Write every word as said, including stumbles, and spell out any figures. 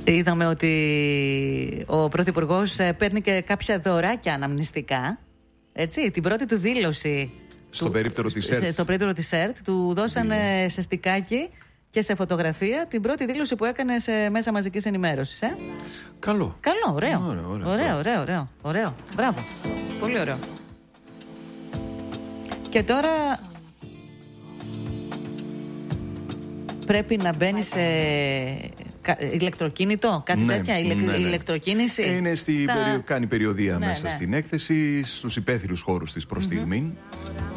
Είδαμε ότι ο Πρωθυπουργός παίρνει και κάποια δωράκια αναμνηστικά. Έτσι, την πρώτη του δήλωση. Στο του, περίπτερο της ΕΡΤ. Στο περίπτερο της ΕΡΤ του δώσανε yeah. σε στικάκι και σε φωτογραφία την πρώτη δήλωση που έκανε σε μέσα μαζικής ενημέρωσης. Ε? Καλό. Καλό, ωραίο. Ωραίο, ωραίο, ωραίο, ωραίο, ωραίο, ωραίο. Μπράβο. Πολύ ωραίο. Και τώρα πρέπει να μπαίνει σε ηλεκτροκίνητο, κάτι ναι, τέτοια, ηλεκ... ναι, ναι. ηλεκτροκίνηση. Είναι στη Στα... περιο... Κάνει περιοδία ναι, μέσα ναι. στην έκθεση, στους υπαίθριους χώρους της προς στιγμή. Mm-hmm.